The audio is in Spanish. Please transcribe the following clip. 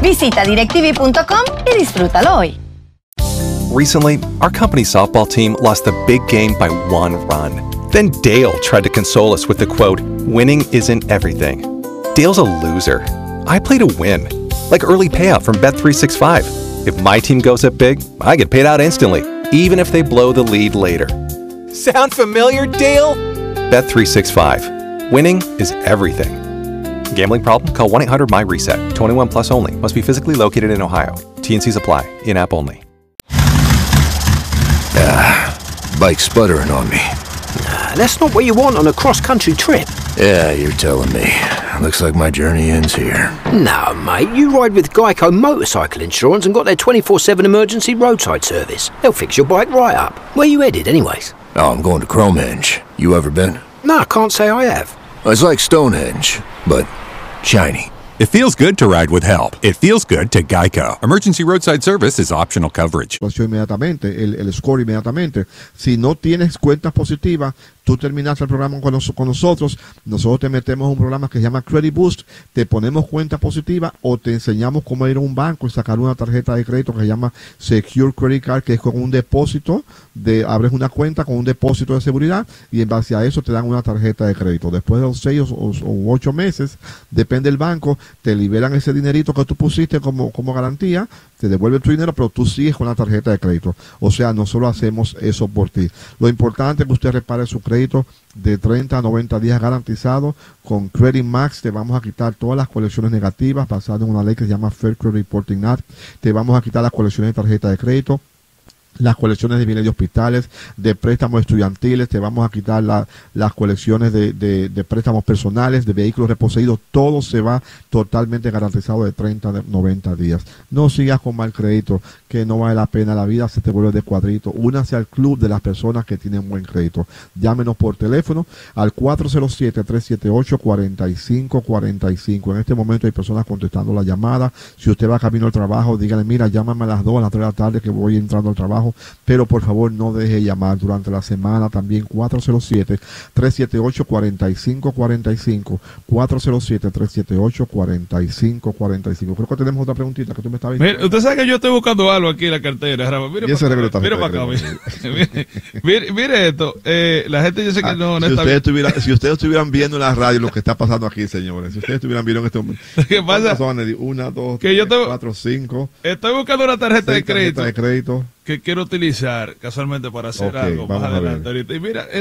Visita directv.com y disfrútalo hoy. Recently, our company's softball team lost the big game by 1 run. Then Dale tried to console us with the quote, "Winning isn't everything." Dale's a loser. I play to win. Like early payout from Bet365. If my team goes up big, I get paid out instantly, even if they blow the lead later. Sound familiar, Dale? Bet365. Winning is everything. Gambling problem? Call 1-800-MY-RESET. 21 plus only. Must be physically located in Ohio. T&Cs apply. In-app only. Bike's sputtering on me. That's not what you want on a cross-country trip. Yeah, you're telling me. Looks like my journey ends here. No, mate, you ride with Geico Motorcycle Insurance and got their 24/7 emergency roadside service. They'll fix your bike right up. Where you headed, anyways? Oh, I'm going to Cromehenge. You ever been? No, I can't say I have. It's like Stonehenge, but shiny. It feels good to ride with help. It feels good to Geico. Emergency roadside service is optional coverage. Inmediatamente, el score inmediatamente. Si no tienes cuentas positivas, tú terminaste el programa con nosotros, nosotros te metemos un programa que se llama Credit Boost, te ponemos cuenta positiva o te enseñamos cómo ir a un banco y sacar una tarjeta de crédito que se llama Secure Credit Card, que es con un depósito, abres una cuenta con un depósito de seguridad y en base a eso te dan una tarjeta de crédito. Después de los 6 o 8 meses, depende del banco, te liberan ese dinerito que tú pusiste como garantía, te devuelve tu dinero, pero tú sigues con la tarjeta de crédito. O sea, no solo hacemos eso por ti. Lo importante es que usted repare su crédito de 30 a 90 días garantizado. Con Credit Max te vamos a quitar todas las colecciones negativas basadas en una ley que se llama Fair Credit Reporting Act. Te vamos a quitar las colecciones de tarjeta de crédito, las colecciones de bienes de hospitales, de préstamos estudiantiles, te vamos a quitar las colecciones de préstamos personales, de vehículos reposeídos, todo se va totalmente garantizado de 30 a 90 días. No sigas con mal crédito, que no vale la pena, la vida se te vuelve de cuadrito. Únase al club de las personas que tienen buen crédito. Llámenos por teléfono al 407-378-4545. En este momento hay personas contestando la llamada. Si usted va camino al trabajo, dígale, mira, llámame a las 2, a las 3 de la tarde que voy entrando al trabajo. Pero por favor no deje llamar durante la semana. También 407-378-4545, 407-378-4545. Creo que tenemos otra preguntita que tú me estabas diciendo. Mira, usted sabe que yo estoy buscando algo aquí en la cartera, Rafa. Mire para acá, mire esto. La gente dice que no está bien. Si ustedes estuvieran viendo en la radio lo que está pasando aquí, señores, si ustedes estuvieran viendo en este momento. ¿Qué pasa? 1, 2, 4, 5. Estoy buscando una tarjeta de crédito que quiero utilizar casualmente para hacer algo más adelante ahorita. Y mira,